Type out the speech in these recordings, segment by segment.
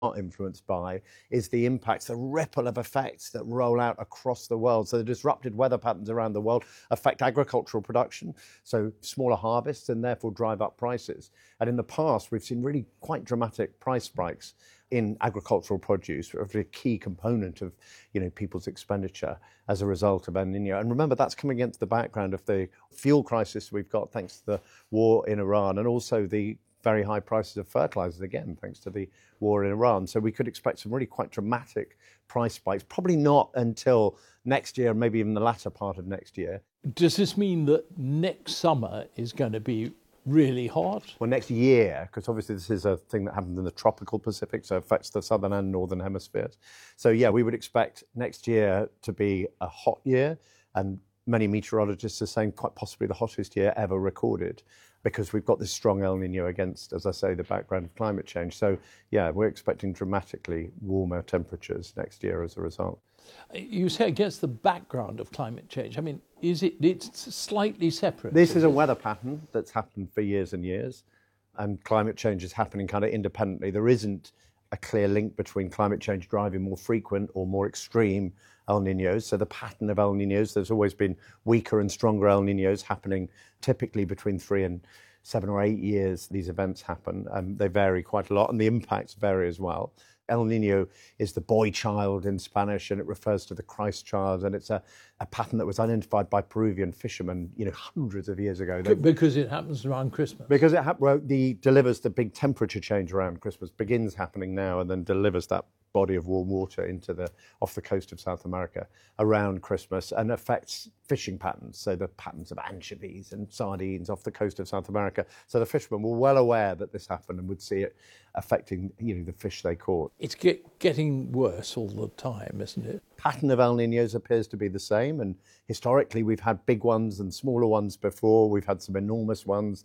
not influenced by is the impacts, the ripple of effects that roll out across the world. So the disrupted weather patterns around the world affect agricultural production, so smaller harvests, and therefore drive up prices. And in the past, we've seen really quite dramatic price spikes in agricultural produce, a key component of people's expenditure as a result of El Nino. And remember, that's coming against the background of the fuel crisis we've got thanks to the war in Iran, and also the very high prices of fertilizers, again, thanks to the war in Iran. So we could expect some really quite dramatic price spikes, probably not until next year, maybe even the latter part of next year. Does this mean that next summer is going to be really hot? Well, next year, because obviously this is a thing that happens in the tropical Pacific, so it affects the southern and northern hemispheres. So yeah, we would expect next year to be a hot year, and many meteorologists are saying quite possibly the hottest year ever recorded, because we've got this strong El Nino against, as I say, the background of climate change. So yeah, we're expecting dramatically warmer temperatures next year as a result. You say against the background of climate change. I mean, it's slightly separate? This is a weather pattern that's happened for years and years, and climate change is happening kind of independently. There isn't a clear link between climate change driving more frequent or more extreme El Ninos. So the pattern of El Ninos, there's always been weaker and stronger El Ninos happening typically between 3 and 7 or 8 years. These events happen, and they vary quite a lot, and the impacts vary as well. El Nino is the boy child in Spanish, and it refers to the Christ child, and it's a pattern that was identified by Peruvian fishermen, hundreds of years ago. Because it happens around Christmas. Because it delivers the big temperature change around Christmas, begins happening now, and then delivers that body of warm water off the coast of South America around Christmas, and affects fishing patterns, so the patterns of anchovies and sardines off the coast of South America. So the fishermen were well aware that this happened and would see it affecting the fish they caught. It's getting worse all the time, isn't it? Pattern of El Ninos appears to be the same, and historically we've had big ones and smaller ones before. We've had some enormous ones.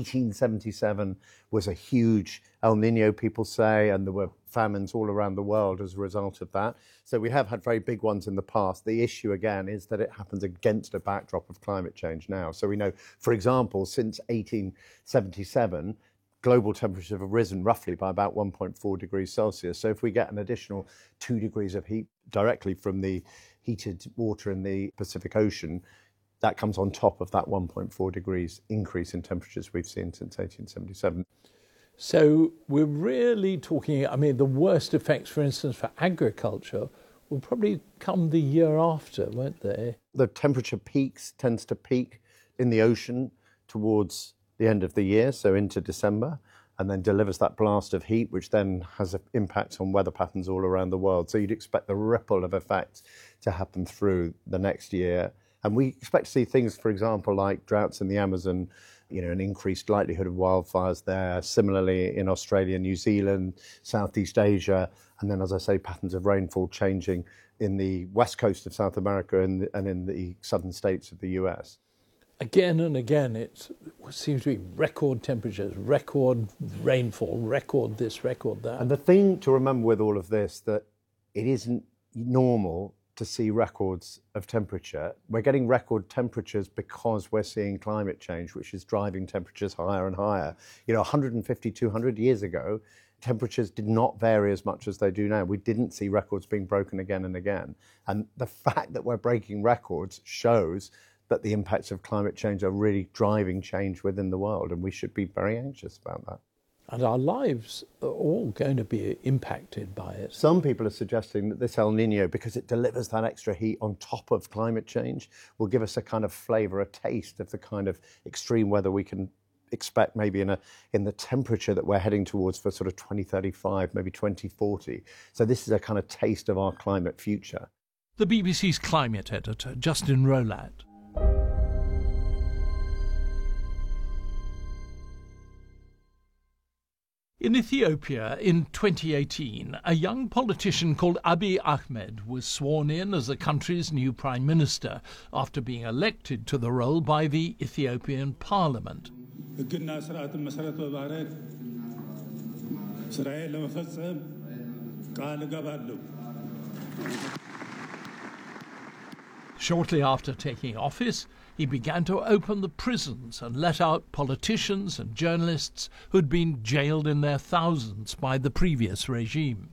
1877 was a huge El Nino, people say, and there were famines all around the world as a result of that. So we have had very big ones in the past. The issue again is that it happens against a backdrop of climate change now. So we know, for example, since 1877, global temperatures have risen roughly by about 1.4 degrees Celsius. So if we get an additional 2 degrees of heat directly from the heated water in the Pacific Ocean, that comes on top of that 1.4 degrees increase in temperatures we've seen since 1877. So we're really talking, the worst effects, for instance, for agriculture will probably come the year after, won't they? The temperature tends to peak in the ocean towards the end of the year, so into December, and then delivers that blast of heat, which then has an impact on weather patterns all around the world. So you'd expect the ripple of effects to happen through the next year. And we expect to see things, for example, like droughts in the Amazon, an increased likelihood of wildfires there. Similarly, in Australia, New Zealand, Southeast Asia, and then, as I say, patterns of rainfall changing in the west coast of South America and in the southern states of the US. Again and again, it seems to be record temperatures, record rainfall, record this, record that. And the thing to remember with all of this, that it isn't normal to see records of temperature. We're getting record temperatures because we're seeing climate change, which is driving temperatures higher and higher. 150, 200 years ago, temperatures did not vary as much as they do now. We didn't see records being broken again and again. And the fact that we're breaking records shows that the impacts of climate change are really driving change within the world, and we should be very anxious about that. And our lives are all going to be impacted by it. Some people are suggesting that this El Nino, because it delivers that extra heat on top of climate change, will give us a kind of flavour, a taste of the kind of extreme weather we can expect maybe in the temperature that we're heading towards for sort of 2035, maybe 2040. So this is a kind of taste of our climate future. The BBC's climate editor, Justin Rowland. In Ethiopia in 2018, a young politician called Abiy Ahmed was sworn in as the country's new prime minister after being elected to the role by the Ethiopian parliament. Shortly after taking office, he began to open the prisons and let out politicians and journalists who'd been jailed in their thousands by the previous regime.